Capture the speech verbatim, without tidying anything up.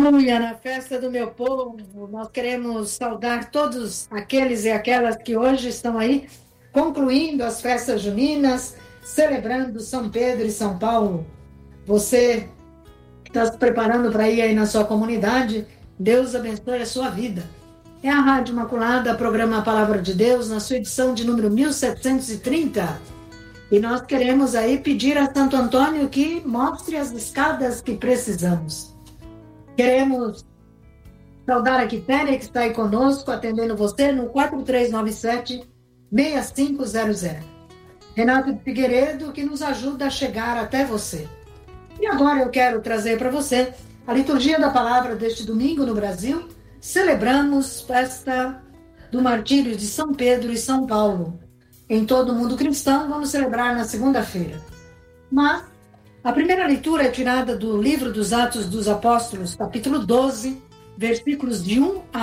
Aleluia, na festa do meu povo, nós queremos saudar todos aqueles e aquelas que hoje estão aí concluindo as festas juninas, celebrando São Pedro e São Paulo. Você que está se preparando para ir aí na sua comunidade, Deus abençoe a sua vida. É a Rádio Imaculada, programa Palavra de Deus, na sua edição de número mil setecentos e trinta. E nós queremos aí pedir a Santo Antônio que mostre as escadas que precisamos. Queremos saudar a Quitéria, que está aí conosco, atendendo você no quatro três nove sete, seis cinco zero zero. Renato de Figueiredo, que nos ajuda a chegar até você. E agora eu quero trazer para você a liturgia da palavra deste domingo no Brasil. Celebramos festa do martírio de São Pedro e São Paulo. Em todo o mundo cristão, vamos celebrar na segunda-feira. Mas a primeira leitura é tirada do livro dos Atos dos Apóstolos, capítulo doze, versículos de um a